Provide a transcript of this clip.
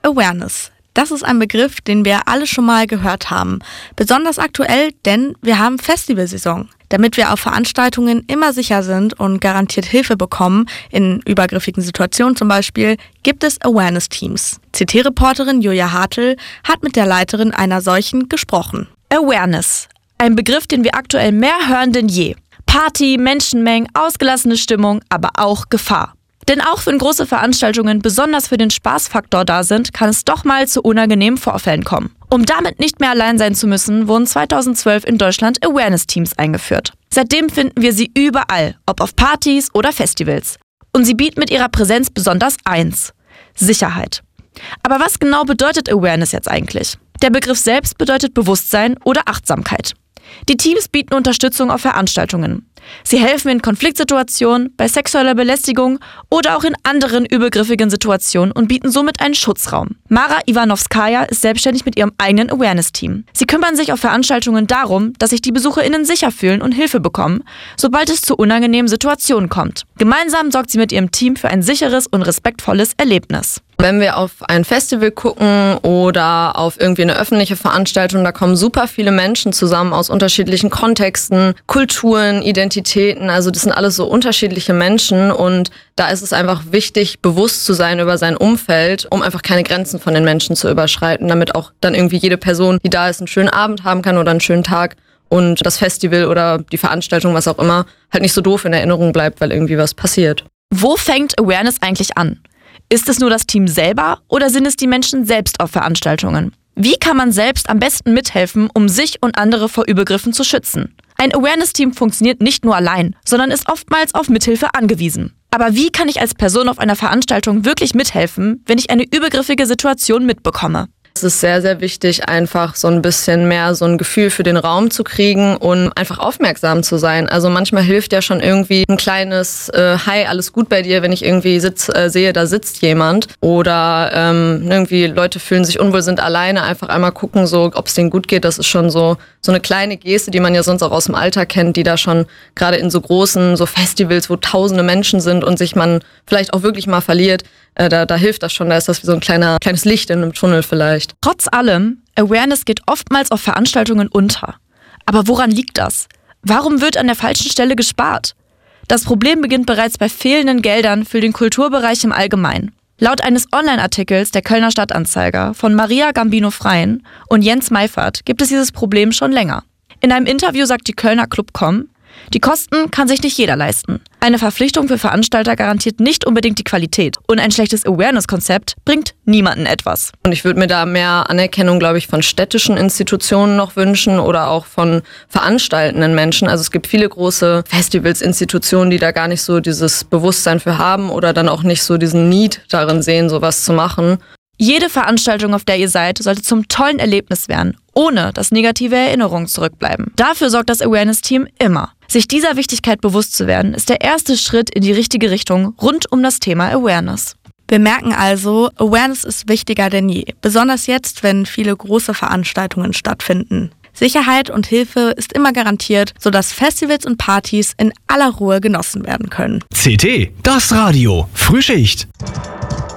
Awareness. Das ist ein Begriff, den wir alle schon mal gehört haben. Besonders aktuell, denn wir haben Festivalsaison. Damit wir auf Veranstaltungen immer sicher sind und garantiert Hilfe bekommen, in übergriffigen Situationen zum Beispiel, gibt es Awareness-Teams. CT-Reporterin Julia Hartl hat mit der Leiterin einer solchen gesprochen. Awareness. Ein Begriff, den wir aktuell mehr hören denn je. Party, Menschenmengen, ausgelassene Stimmung, aber auch Gefahr. Denn auch wenn große Veranstaltungen besonders für den Spaßfaktor da sind, kann es doch mal zu unangenehmen Vorfällen kommen. Um damit nicht mehr allein sein zu müssen, wurden 2012 in Deutschland Awareness-Teams eingeführt. Seitdem finden wir sie überall, ob auf Partys oder Festivals. Und sie bieten mit ihrer Präsenz besonders eins: Sicherheit. Aber was genau bedeutet Awareness jetzt eigentlich? Der Begriff selbst bedeutet Bewusstsein oder Achtsamkeit. Die Teams bieten Unterstützung auf Veranstaltungen. Sie helfen in Konfliktsituationen, bei sexueller Belästigung oder auch in anderen übergriffigen Situationen und bieten somit einen Schutzraum. Mara Ivanovskaja ist selbstständig mit ihrem eigenen Awareness-Team. Sie kümmern sich auf Veranstaltungen darum, dass sich die BesucherInnen sicher fühlen und Hilfe bekommen, sobald es zu unangenehmen Situationen kommt. Gemeinsam sorgt sie mit ihrem Team für ein sicheres und respektvolles Erlebnis. Wenn wir auf ein Festival gucken oder auf irgendwie eine öffentliche Veranstaltung, da kommen super viele Menschen zusammen aus unterschiedlichen Kontexten, Kulturen, Identitäten. Also das sind alles so unterschiedliche Menschen und da ist es einfach wichtig, bewusst zu sein über sein Umfeld, um einfach keine Grenzen von den Menschen zu überschreiten, damit auch dann irgendwie jede Person, die da ist, einen schönen Abend haben kann oder einen schönen Tag und das Festival oder die Veranstaltung, was auch immer, halt nicht so doof in Erinnerung bleibt, weil irgendwie was passiert. Wo fängt Awareness eigentlich an? Ist es nur das Team selber oder sind es die Menschen selbst auf Veranstaltungen? Wie kann man selbst am besten mithelfen, um sich und andere vor Übergriffen zu schützen? Ein Awareness-Team funktioniert nicht nur allein, sondern ist oftmals auf Mithilfe angewiesen. Aber wie kann ich als Person auf einer Veranstaltung wirklich mithelfen, wenn ich eine übergriffige Situation mitbekomme? Es ist sehr, sehr wichtig, einfach so ein bisschen mehr so ein Gefühl für den Raum zu kriegen und einfach aufmerksam zu sein. Also manchmal hilft ja schon irgendwie ein kleines Hi, alles gut bei dir, wenn ich irgendwie sehe, da sitzt jemand. Oder irgendwie Leute fühlen sich unwohl, sind alleine, einfach einmal gucken, so, ob es denen gut geht. Das ist schon so eine kleine Geste, die man ja sonst auch aus dem Alltag kennt, die da schon gerade in so großen so Festivals, wo tausende Menschen sind und sich man vielleicht auch wirklich mal verliert, da hilft das schon, da ist das wie so ein kleines Licht in einem Tunnel vielleicht. Trotz allem, Awareness geht oftmals auf Veranstaltungen unter. Aber woran liegt das? Warum wird an der falschen Stelle gespart? Das Problem beginnt bereits bei fehlenden Geldern für den Kulturbereich im Allgemeinen. Laut eines Online-Artikels der Kölner Stadtanzeiger von Maria Gambino-Freien und Jens Meifert gibt es dieses Problem schon länger. In einem Interview sagt die Kölner Clubcom: Die Kosten kann sich nicht jeder leisten. Eine Verpflichtung für Veranstalter garantiert nicht unbedingt die Qualität. Und ein schlechtes Awareness-Konzept bringt niemandem etwas. Und ich würde mir da mehr Anerkennung, glaube ich, von städtischen Institutionen noch wünschen oder auch von veranstaltenden Menschen. Also es gibt viele große Festivals, Institutionen, die da gar nicht so dieses Bewusstsein für haben oder dann auch nicht so diesen Need darin sehen, sowas zu machen. Jede Veranstaltung, auf der ihr seid, sollte zum tollen Erlebnis werden, ohne dass negative Erinnerungen zurückbleiben. Dafür sorgt das Awareness-Team immer. Sich dieser Wichtigkeit bewusst zu werden, ist der erste Schritt in die richtige Richtung rund um das Thema Awareness. Wir merken also, Awareness ist wichtiger denn je, besonders jetzt, wenn viele große Veranstaltungen stattfinden. Sicherheit und Hilfe ist immer garantiert, sodass Festivals und Partys in aller Ruhe genossen werden können. CT, das Radio, Frühschicht.